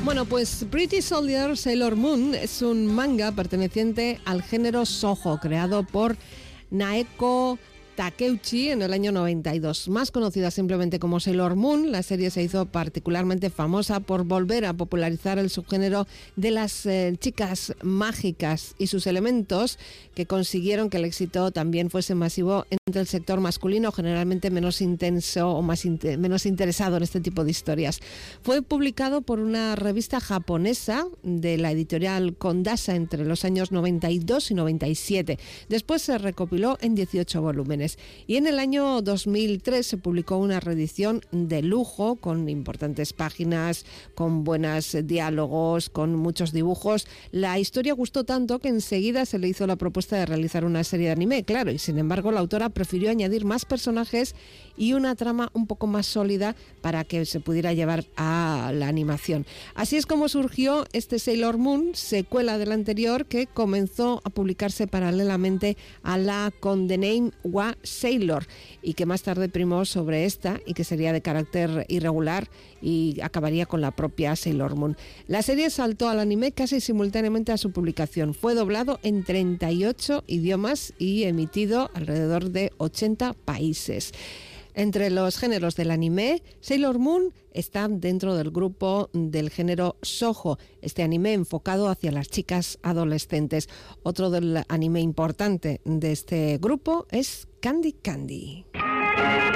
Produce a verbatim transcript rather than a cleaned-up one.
Bueno, pues Pretty Soldier Sailor Moon es un manga perteneciente al género shoujo, creado por Naeko Takeuchi en el año noventa y dos. Más conocida simplemente como Sailor Moon, la serie se hizo particularmente famosa por volver a popularizar el subgénero de las eh, chicas mágicas y sus elementos, que consiguieron que el éxito también fuese masivo entre el sector masculino, generalmente menos intenso o más in- menos interesado en este tipo de historias. Fue publicado por una revista japonesa de la editorial Condasa entre los años noventa y dos y noventa y siete. Después se recopiló en dieciocho volúmenes. Y en el año dos mil tres se publicó una reedición de lujo con importantes páginas, con buenos diálogos, con muchos dibujos. La historia gustó tanto que enseguida se le hizo la propuesta de realizar una serie de anime, claro, y sin embargo la autora prefirió añadir más personajes y una trama un poco más sólida para que se pudiera llevar a la animación. Así es como surgió este Sailor Moon, secuela del anterior, que comenzó a publicarse paralelamente a la con The Name wa Sailor, y que más tarde primó sobre esta y que sería de carácter irregular y acabaría con la propia Sailor Moon. La serie saltó al anime casi simultáneamente a su publicación. Fue doblado en treinta y ocho idiomas y emitido alrededor de ochenta países. Entre los géneros del anime, Sailor Moon está dentro del grupo del género shoujo, este anime enfocado hacia las chicas adolescentes. Otro del anime importante de este grupo es Candy Candy.